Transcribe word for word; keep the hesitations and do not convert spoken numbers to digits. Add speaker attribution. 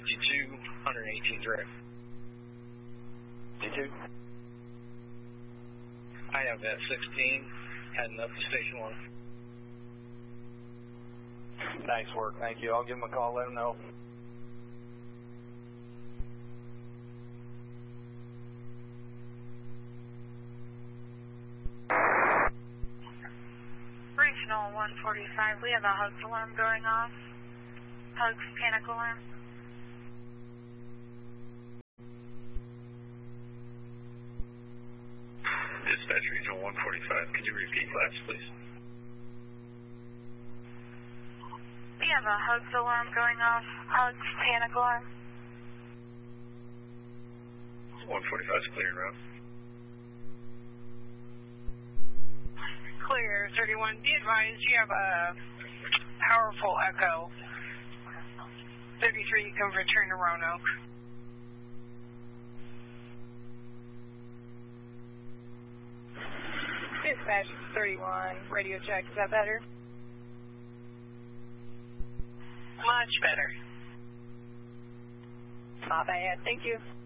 Speaker 1: fifty-two, one eighteen direct.
Speaker 2: fifty-two?
Speaker 1: I have that sixteen, heading up to station one.
Speaker 2: Nice work, thank you. I'll give him a call, let him know.
Speaker 3: Regional one forty-five, we have a hugs alarm going off. Hugs panic alarm.
Speaker 1: Dispatch Regional one forty-five, could you repeat last, please?
Speaker 3: We have a hugs alarm going off. Hugs panic alarm.
Speaker 1: one forty-five is clear, Rob.
Speaker 4: Clear, thirty-one. Be advised, you have a powerful echo. thirty-three, you can return to Roanoke. Dispatch thirty-one, radio check, is that better? Much better. Not bad, thank you.